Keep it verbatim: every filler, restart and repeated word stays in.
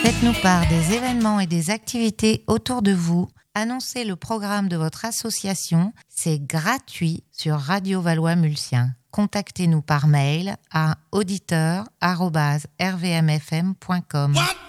Faites-nous part des événements et des activités autour de vous. Annoncez le programme de votre association. C'est gratuit sur Radio Valois-Mulsien. Contactez-nous par mail à auditeur arobase r v m f m point com. What?